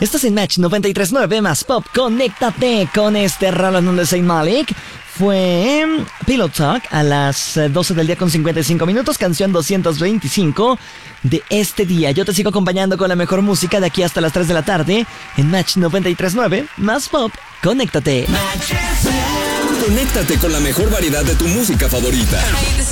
Estás en Match 93.9 más Pop. Conéctate con este Roland de Saint Malik. Fue Pillow Talk a las 12 del día con 55 minutos, canción 225 de este día. Yo te sigo acompañando con la mejor música de aquí hasta las 3 de la tarde en Match 93.9 más Pop. Conéctate. Conéctate con la mejor variedad de tu música favorita. Hey, this